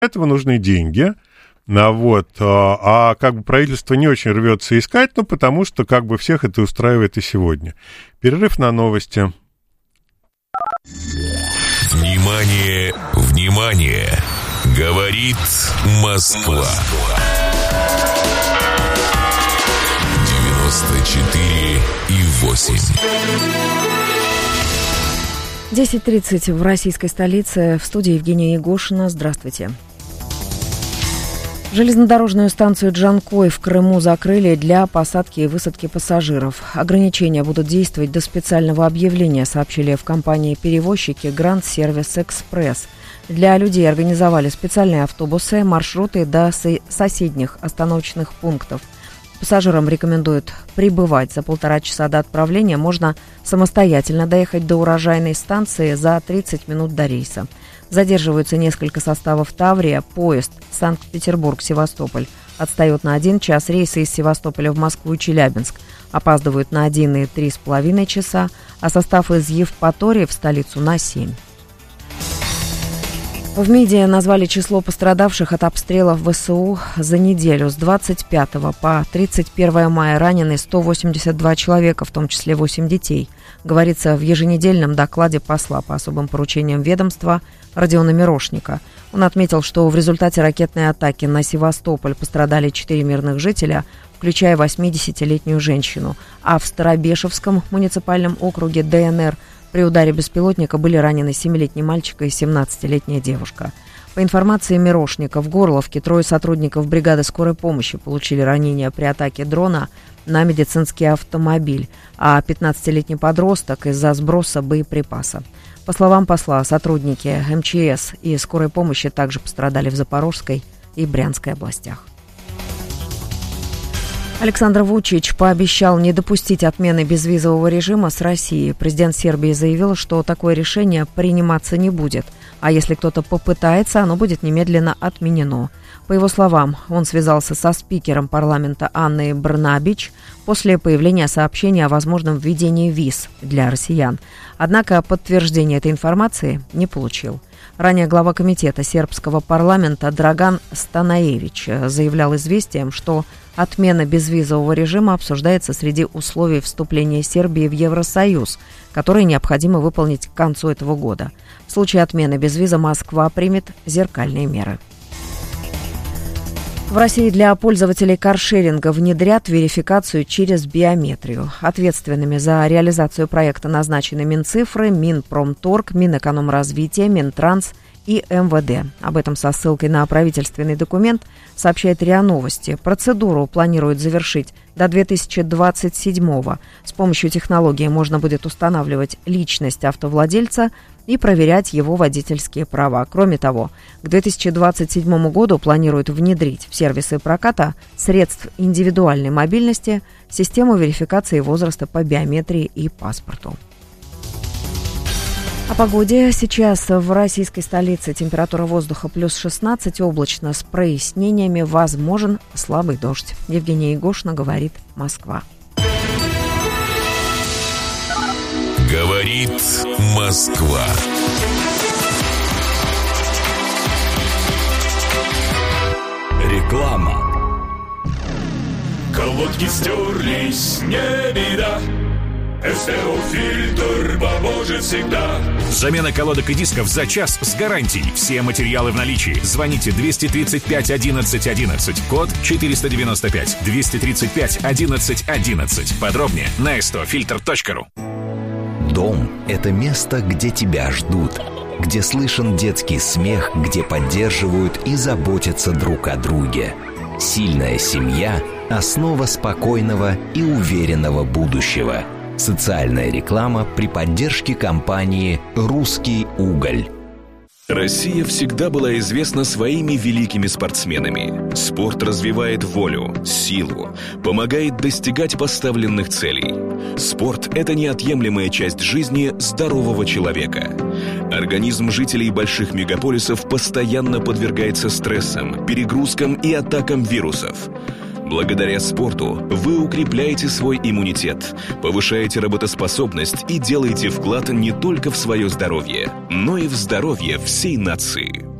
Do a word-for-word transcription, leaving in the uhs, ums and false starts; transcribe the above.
этого нужны деньги. А, вот, а, а как бы правительство не очень рвется искать, ну, потому что как бы всех это устраивает и сегодня. Перерыв на новости. Внимание, внимание! Говорит Москва. девяносто четыре и восемь. десять тридцать в российской столице. В студии Евгения Егошина. Здравствуйте. Железнодорожную станцию Джанкой в Крыму закрыли для посадки и высадки пассажиров. Ограничения будут действовать до специального объявления, сообщили в компании-перевозчики Grand Service Express. Для людей организовали специальные автобусы, маршруты до соседних остановочных пунктов. Пассажирам рекомендуют прибывать за полтора часа до отправления. Можно самостоятельно доехать до урожайной станции за тридцать минут до рейса. Задерживаются несколько составов Таврия. Поезд Санкт-Петербург-Севастополь отстает на один час. Рейсы из Севастополя в Москву и Челябинск опаздывают на один и три с половиной часа, а состав из Евпатории в столицу на семь. В МИДе назвали число пострадавших от обстрелов ВСУ за неделю. С двадцать пятого по тридцать первое мая ранены сто восемьдесят два человека, в том числе восемь детей. Говорится в еженедельном докладе посла по особым поручениям ведомства Родиона Мирошника. Он отметил, что в результате ракетной атаки на Севастополь пострадали четыре мирных жителя, включая восьмидесятилетнюю женщину. А в Старобешевском муниципальном округе ДНР при ударе беспилотника были ранены семилетний мальчик и семнадцатилетняя девушка. По информации Мирошника, в Горловке трое сотрудников бригады скорой помощи получили ранения при атаке дрона на медицинский автомобиль, а пятнадцатилетний подросток из-за сброса боеприпаса. По словам посла, сотрудники эм че эс и скорой помощи также пострадали в Запорожской и Брянской областях. Александр Вучич пообещал не допустить отмены безвизового режима с Россией. Президент Сербии заявил, что такое решение приниматься не будет, а если кто-то попытается, оно будет немедленно отменено. По его словам, он связался со спикером парламента Анной Брнабич после появления сообщения о возможном введении виз для россиян. Однако подтверждения этой информации не получил. Ранее глава комитета сербского парламента Драган Станаевич заявлял «Известиям», что отмена безвизового режима обсуждается среди условий вступления Сербии в Евросоюз, которые необходимо выполнить к концу этого года. В случае отмены безвиза Москва примет зеркальные меры. В России для пользователей каршеринга внедрят верификацию через биометрию. Ответственными за реализацию проекта назначены Минцифры, Минпромторг, Минэкономразвития, Минтранс и эм вэ дэ. Об этом со ссылкой на правительственный документ сообщает РИА Новости. Процедуру планируют завершить до две тысячи двадцать седьмого. С помощью технологии можно будет устанавливать личность автовладельца и проверять его водительские права. Кроме того, к две тысячи двадцать седьмому году планируют внедрить в сервисы проката средств индивидуальной мобильности систему верификации возраста по биометрии и паспорту. О погоде. Сейчас в российской столице температура воздуха плюс шестнадцать, облачно с прояснениями, возможен слабый дождь. Евгения Егошина, говорит Москва. Говорит Москва. Реклама. Колодки стерлись, не беда. эс тэ о-фильтр поможет всегда. Замена колодок и дисков за час с гарантией. Все материалы в наличии. Звоните двести тридцать пять одиннадцать одиннадцать, код четыреста девяносто пять, двести тридцать пять одиннадцать одиннадцать. Подробнее на эс тэ о фильтр точка ру. Дом – это место, где тебя ждут, где слышен детский смех, где поддерживают и заботятся друг о друге. Сильная семья – основа спокойного и уверенного будущего. Социальная реклама при поддержке компании «Русский уголь». Россия всегда была известна своими великими спортсменами. Спорт развивает волю, силу, помогает достигать поставленных целей. Спорт – это неотъемлемая часть жизни здорового человека. Организм жителей больших мегаполисов постоянно подвергается стрессам, перегрузкам и атакам вирусов. Благодаря спорту вы укрепляете свой иммунитет, повышаете работоспособность и делаете вклад не только в свое здоровье, но и в здоровье всей нации.